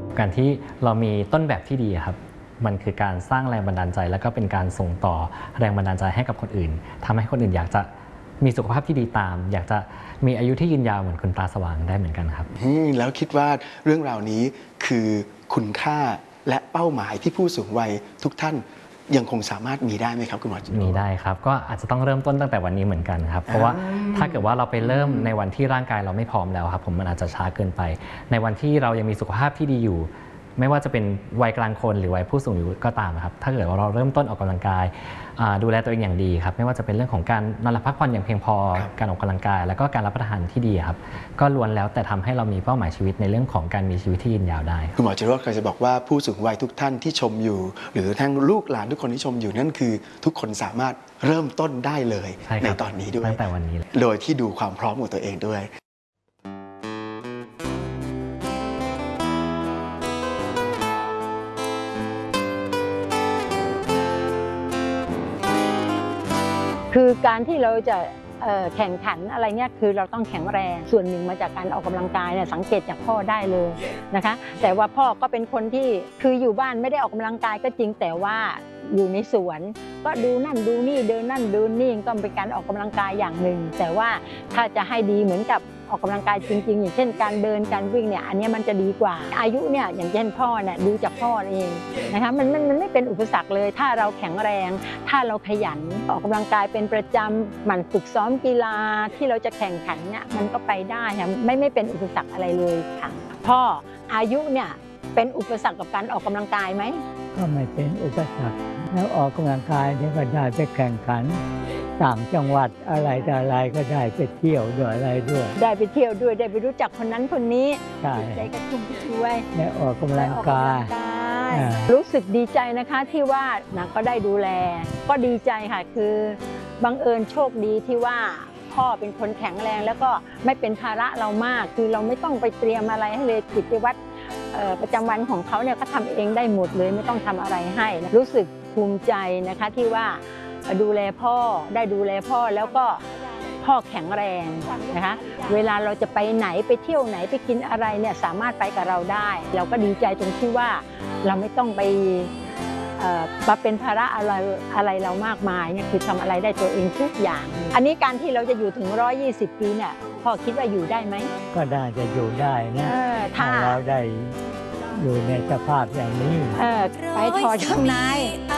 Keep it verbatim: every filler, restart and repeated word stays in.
การที่เรามีต้นแบบที่ดีครับมันคือการสร้างแรงบันดาลใจแล้วก็เป็นการส่งต่อแรงบันดาลใจให้กับคนอื่นทำให้คนอื่นอยากจะมีสุขภาพที่ดีตามอยากจะมีอายุที่ยืนยาวเหมือนคุณตาสว่างได้เหมือนกันครับแล้วคิดว่าเรื่องราวนี้คือคุณค่าและเป้าหมายที่ผู้สูงวัยทุกท่านยังคงสามารถมีได้ไหมครับคุณหมอจิโร่มีได้ครับก็อาจจะต้องเริ่มต้นตั้งแต่วันนี้เหมือนกันครับเพราะว่าถ้าเกิดว่าเราไปเริ่มในวันที่ร่างกายเราไม่พร้อมแล้วครับผมมันอาจจะช้าเกินไปในวันที่เรายังมีสุขภาพที่ดีอยู่ไม่ว่าจะเป็นวัยกลางคนหรือวัยผู้สูงอายุก็ตามครับถ้าเกิดว่าเราเริ่มต้นออกกำลังกายดูแลตัวเองอย่างดีครับไม่ว่าจะเป็นเรื่องของการนอนหลับพักผ่อนอย่างเพียงพอการออกกำลังกายแล้วก็การรับประทานที่ดีครับก็ล้วนแล้วแต่ทำให้เรามีเป้าหมายชีวิตในเรื่องของการมีชีวิตที่ยืนยาวได้คุณหมอจิโร่เคยจะบอกว่าผู้สูงวัยทุกท่านที่ชมอยู่หรือทั้งลูกหลานทุกคนที่ชมอยู่นั่นคือทุกคนสามารถเริ่มต้นได้เลยในตอนนี้ด้วยตั้งแต่วันนี้เลยโดยที่ดูความพร้อมของตัวเองด้วยคือการที่เราจะแข่งขันอะไรเนี่ยคือเราต้องแข็งแรงส่วนหนึ่งมาจากการออกกำลังกายเนี่ยสังเกตจากพ่อได้เลยนะคะแต่ว่าพ่อก็เป็นคนที่คืออยู่บ้านไม่ได้ออกกำลังกายก็จริงแต่ว่าอยู่ในสวนก็ดูนั่นดูนี่เดินนั่นเดินนี่ก็เป็นการออกกำลังกายอย่างหนึ่งแต่ว่าถ้าจะให้ดีเหมือนกับออกกำลังกายจริงๆอย่างเช่นการเดินการวิ่งเนี่ยอันนี้มันจะดีกว่าอายุเนี่ยอย่างเช่นพ่อเนี่ยดูจากพ่อเองนะคะมันมันมันไม่เป็นอุปสรรคเลยถ้าเราแข็งแรงถ้าเราขยันออกกำลังกายเป็นประจำหมั่นฝึกซ้อมกีฬาที่เราจะแข่งขันเนี่ยมันก็ไปได้ค่ะไม่ไม่เป็นอุปสรรคอะไรเลยค่ะพ่ออายุเนี่ยเป็นอุปสรรคกับการออกกำลังกายไหมก็ไม่เป็นอุปสรรคแล้วออกกำลังกายเนี่ยก็ได้ไปแข่งขันต่างจังหวัดอะไรแต่อะไรก็ได้ไปเที่ยวด้วยอะไรด้วยได้ไปเที่ยวด้วยได้ไปรู้จักคนนั้นคนนี้ใช่ใจกระชุ่มกระชวยได้ออกกำลังกายรู้สึกดีใจนะคะที่ว่านะก็ได้ดูแลก็ดีใจค่ะคือบังเอิญโชคดีที่ว่าพ่อเป็นคนแข็งแรงแล้วก็ไม่เป็นภาระเรามากคือเราไม่ต้องไปเตรียมอะไรให้เลยกิจวัตรประจำวันของเขาเนี่ยเขาทำเองได้หมดเลยไม่ต้องทำอะไรให้รู้สึกภูมิใจนะคะที่ว่าดูแลพ่อได้ดูแลพ่อแล้วก็พ่อแข็งแรงนะคะเวลาเราจะไปไหนไปเที่ยวไหนไปกินอะไรเนี่ยสามารถไปกับเราได้เราก็ดีใจตรงที่ว่าเราไม่ต้องไปมาเป็นภาระอะไรอะไรเรามากมายเนี่ยคือทำอะไรได้ตัวเองทุกอย่างอันนี้การที่เราจะอยู่ถึงหนึ่งร้อยยี่สิบปีเนี่ยพ่อคิดว่าอยู่ได้ไหมก็ได้จะอยู่ได้นะถ้าเราได้อยู่ในสภาพอย่างนี้ไปถอดข้างใน